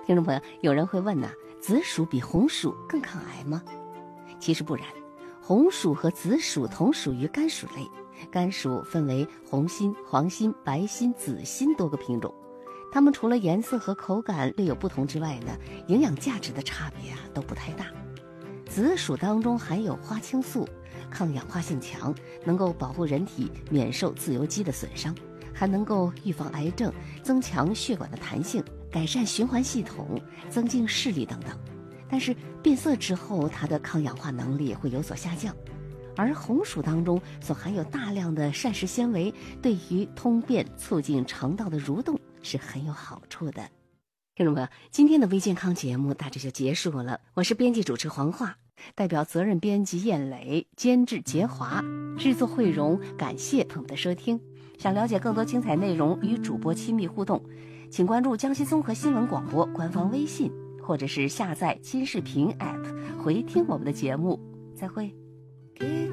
听众朋友，有人会问呢，紫薯比红薯更抗癌吗？其实不然，红薯和紫薯同属于甘薯类，甘薯分为红心、黄心、白心、紫心多个品种。它们除了颜色和口感略有不同之外呢，营养价值的差别都不太大。紫薯当中含有花青素，抗氧化性强，能够保护人体免受自由基的损伤，还能够预防癌症，增强血管的弹性，改善循环系统，增进视力等等。但是变色之后，它的抗氧化能力会有所下降。而红薯当中所含有大量的膳食纤维，对于通便、促进肠道的蠕动是很有好处的。听众朋友，今天的微健康节目大致就结束了。我是编辑主持黄华，代表责任编辑燕磊，监制杰华，制作慧荣，感谢朋友们的收听。想了解更多精彩内容与主播亲密互动，请关注江西综合新闻广播官方微信，或者是下载金视频 App 回听我们的节目。再会。